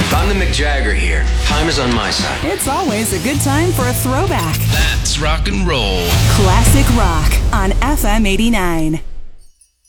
Rhonda McJagger here. Time is on my side. It's always a good time for a throwback. That's rock and roll. Classic rock on FM 89.